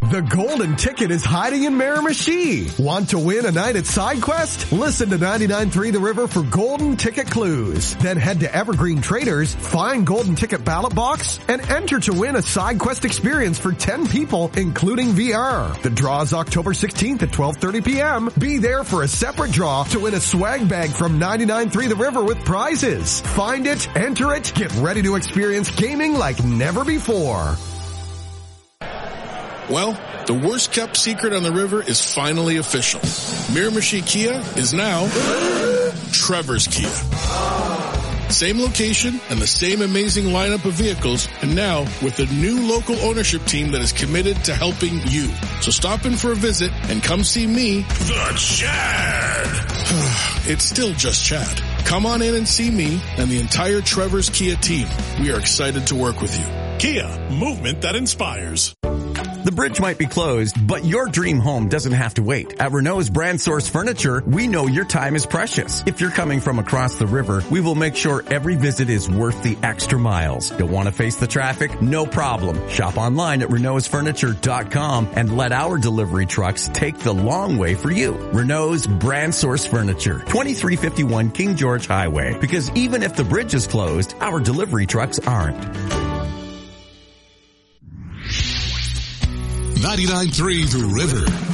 The golden ticket is hiding in Miramichi. Want to win a night at SideQuest? Listen to 99.3 The River for golden ticket clues. Then head to Evergreen Traders, find golden ticket ballot box, and enter to win a SideQuest experience for 10 people, including VR. The draw is October 16th at 12:30 p.m. Be there for a separate draw to win a swag bag from 99.3 The River with prizes. Find it, enter it, get ready to experience gaming like never before. Well, the worst kept secret on the river is finally official. Miramichi Kia is now Trevor's Kia. Same location and the same amazing lineup of vehicles, and now with a new local ownership team that is committed to helping you. So stop in for a visit and come see me, the Chad. It's still just Chad. Come on in and see me and the entire Trevor's Kia team. We are excited to work with you. Kia, movement that inspires. The bridge might be closed, but your dream home doesn't have to wait. At Renault's Brand Source Furniture, we know your time is precious. If you're coming from across the river, we will make sure every visit is worth the extra miles. Don't want to face the traffic? No problem. Shop online at Renault'sFurniture.com and let our delivery trucks take the long way for you. Renault's Brand Source Furniture, 2351 King George Highway. Because even if the bridge is closed, our delivery trucks aren't. 99.3 The River.